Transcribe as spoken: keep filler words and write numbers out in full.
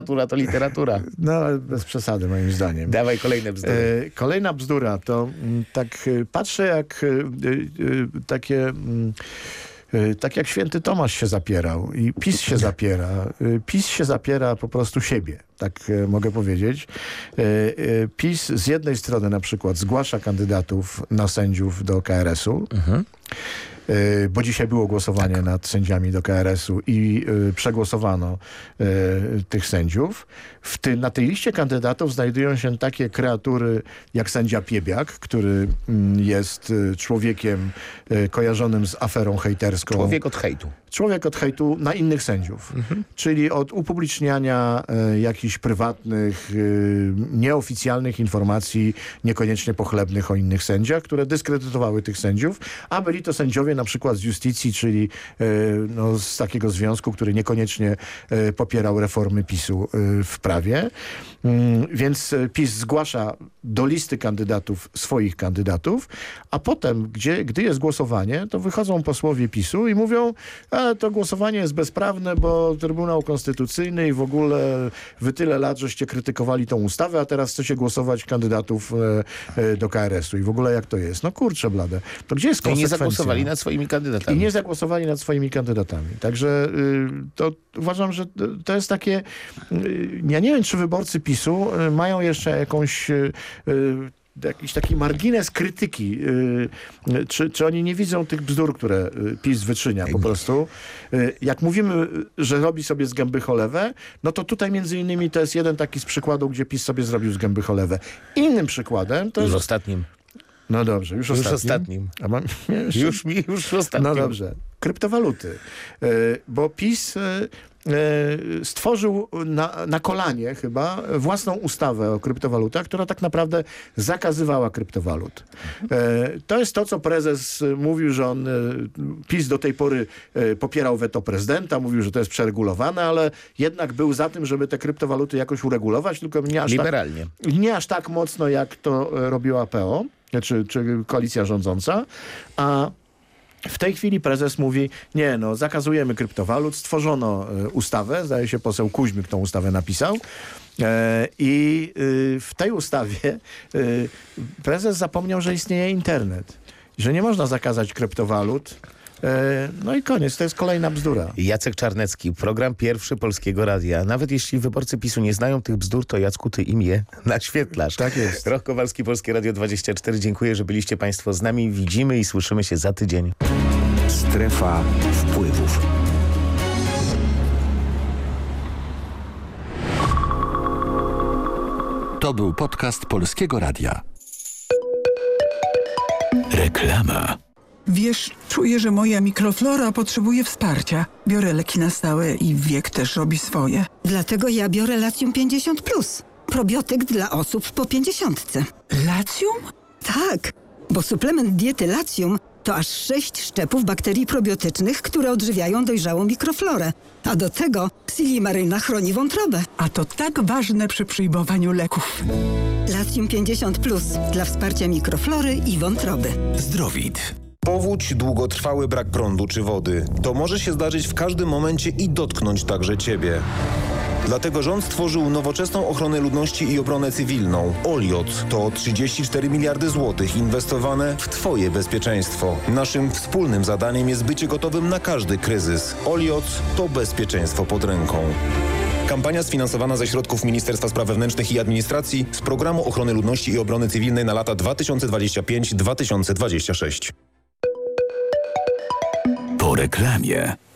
Literatura to literatura. No, ale bez przesady moim zdaniem. Dawaj kolejne bzdury. E, kolejna bzdura to m, tak e, patrzę jak e, e, takie... M, tak jak święty Tomasz się zapierał i PiS się zapiera. PiS się zapiera po prostu siebie, tak mogę powiedzieć. PiS z jednej strony na przykład zgłasza kandydatów na sędziów do K R S-u, mhm. bo dzisiaj było głosowanie tak. nad sędziami do K R S-u i y, przegłosowano y, tych sędziów. W ty, na tej liście kandydatów znajdują się takie kreatury jak sędzia Piebiak, który y, jest y, człowiekiem y, kojarzonym z aferą hejterską. Człowiek od hejtu. Człowiek od hejtu na innych sędziów. Mhm. Czyli od upubliczniania y, jakichś prywatnych, y, nieoficjalnych informacji, niekoniecznie pochlebnych o innych sędziach, które dyskredytowały tych sędziów, a byli to sędziowie na przykład z Justicji, czyli y, no, z takiego związku, który niekoniecznie y, popierał reformy PiSu y, w prawie. Y, więc PiS zgłasza do listy kandydatów swoich kandydatów, a potem, gdzie, gdy jest głosowanie, to wychodzą posłowie PiSu i mówią, a to głosowanie jest bezprawne, bo Trybunał Konstytucyjny i w ogóle wy tyle lat, żeście krytykowali tą ustawę, a teraz chcecie głosować kandydatów e, e, do K R S-u. I w ogóle jak to jest? No kurczę blade. To gdzie jest konsekwencja? I nie zagłosowali nad swoimi kandydatami. I nie zagłosowali nad swoimi kandydatami. Także y, to uważam, że to jest takie... Y, ja nie wiem, czy wyborcy PiSu y, mają jeszcze jakąś... Y, y, jakiś taki margines krytyki. Yy, czy, czy oni nie widzą tych bzdur, które PiS wyczynia po prostu. Yy, jak mówimy, że robi sobie z gęby cholewę, no to tutaj między innymi to jest jeden taki z przykładów, gdzie PiS sobie zrobił z gęby cholewę. Innym przykładem to już jest... ostatnim. No dobrze, już, już ostatnim. ostatnim. A mam, już, już mi, już ostatnim. No dobrze. Kryptowaluty. Yy, bo PiS... Yy, stworzył na, na kolanie chyba własną ustawę o kryptowalutach, która tak naprawdę zakazywała kryptowalut. To jest to, co prezes mówił, że on, PiS do tej pory popierał weto prezydenta, mówił, że to jest przeregulowane, ale jednak był za tym, żeby te kryptowaluty jakoś uregulować, tylko nie aż liberalnie. Tak, nie aż tak mocno, jak to robiła P O, czy, czy koalicja rządząca, a w tej chwili prezes mówi, nie no, zakazujemy kryptowalut, stworzono y, ustawę, zdaje się poseł Kuźmik tą ustawę napisał e, i y, w tej ustawie y, prezes zapomniał, że istnieje internet, że nie można zakazać kryptowalut. No i koniec, to jest kolejna bzdura. Jacek Czarnecki, program Pierwszy Polskiego Radia. Nawet jeśli wyborcy PiSu nie znają tych bzdur, to Jacku, ty im je naświetlasz. Tak jest. Roch Kowalski, Polskie Radio dwadzieścia cztery. Dziękuję, że byliście państwo z nami. Widzimy i słyszymy się za tydzień. Strefa wpływów. To był podcast Polskiego Radia. Reklama. Wiesz, czuję, że moja mikroflora potrzebuje wsparcia. Biorę leki na stałe i wiek też robi swoje. Dlatego ja biorę Latium pięćdziesiąt plus. Probiotyk dla osób po pięćdziesiątce. Latium? Tak, bo suplement diety Latium to aż sześć szczepów bakterii probiotycznych, które odżywiają dojrzałą mikroflorę. A do tego Silimaryna chroni wątrobę. A to tak ważne przy przyjmowaniu leków. Latium pięćdziesiąt plus dla wsparcia mikroflory i wątroby. Zdrowit. Powódź, długotrwały brak prądu czy wody. To może się zdarzyć w każdym momencie i dotknąć także Ciebie. Dlatego rząd stworzył nowoczesną ochronę ludności i obronę cywilną. Oliot to trzydzieści cztery miliardy złotych inwestowane w Twoje bezpieczeństwo. Naszym wspólnym zadaniem jest bycie gotowym na każdy kryzys. Oliot to bezpieczeństwo pod ręką. Kampania sfinansowana ze środków Ministerstwa Spraw Wewnętrznych i Administracji z Programu Ochrony Ludności i Obrony Cywilnej na lata dwa tysiące dwudziesty piąty do dwa tysiące dwudziestego szóstego. Po reklamie.